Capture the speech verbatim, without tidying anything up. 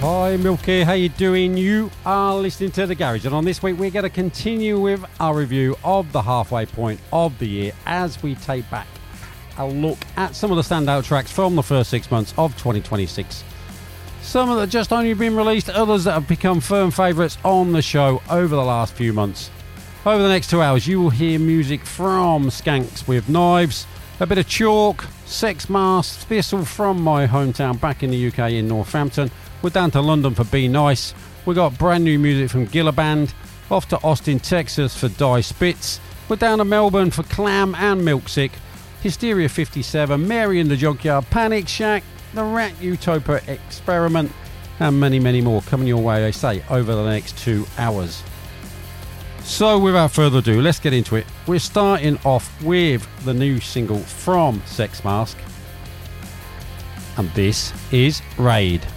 Hi Milky, how you doing? You are listening to The Garage, and on this week we're going to continue with our review of the halfway point of the year as we take back a look at some of the standout tracks from the first six months of twenty twenty-six. Some that have just only been released, others that have become firm favourites on the show over the last few months. Over the next two hours you will hear music from Skanks with Knives, a bit of Chalk, Sex Mask, Thistle from my hometown back in the U K in Northampton. We're down to London for Be Nice. We got brand new music from Gilla Band. Off to Austin, Texas for Die Spitz. We're down to Melbourne for Clam and Milksick. Hysteria fifty-seven, Mary in the Junkyard, Panic Shack, The Rat Utopia Experiment, and many, many more coming your way, I say, over the next two hours. So without further ado, let's get into it. We're starting off with the new single from Sex Mask, and this is Raid.